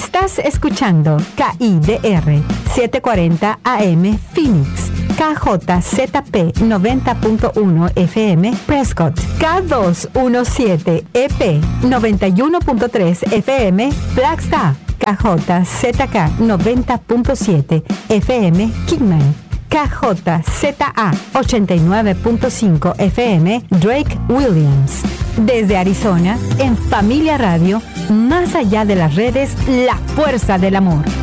Estás escuchando KIDR 740 AM Phoenix, KJZP 90.1 FM Prescott, K217 EP 91.3 FM Flagstaff, KJZK 90.7 FM Kingman, KJZA 89.5 FM Drake Williams. Desde Arizona, en Familia Radio, más allá de las redes, la fuerza del amor.